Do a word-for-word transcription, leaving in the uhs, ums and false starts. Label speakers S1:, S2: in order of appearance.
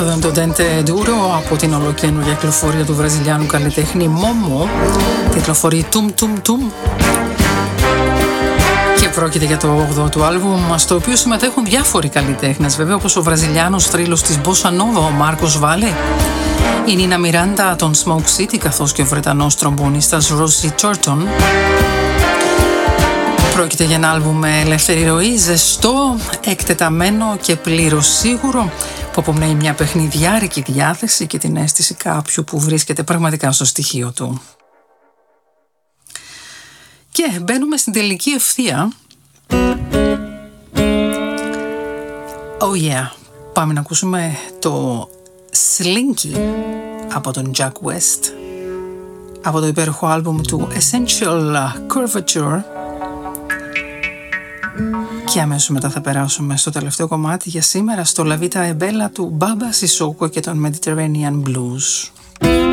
S1: Αυτό ήταν το Dente Duro από την ολοκαίνουργια κυκλοφορία του βραζιλιάνου καλλιτέχνη Momo. Κυκλοφορεί Tum Tum Tum. Και πρόκειται για το όγδοο του άλμπουμ, στο οποίο συμμετέχουν διάφοροι καλλιτέχνες, βέβαια, όπως ο βραζιλιάνος θρύλος της Bossa Nova, ο Μάρκος Βάλε, η Νίνα Μιράντα των Smoke City, καθώς και ο Βρετανός τρομπονίστας Ρόσι Τσόρτον. Πρόκειται για ένα άλμπουμ με ελεύθερη ροή, ζεστό, εκτεταμένο και πλήρως σίγουρο, που απομνέει μια παιχνιδιάρικη διάθεση και την αίσθηση κάποιου που βρίσκεται πραγματικά στο στοιχείο του. Και μπαίνουμε στην τελική ευθεία. Oh yeah, πάμε να ακούσουμε το Slinky από τον Jack West, από το υπέροχο άλμπουμ του Essential Curvature. Και αμέσως μετά θα περάσουμε στο τελευταίο κομμάτι για σήμερα, στο La Vita e Bella του Baba Sissoko και τον Mediterranean Blues.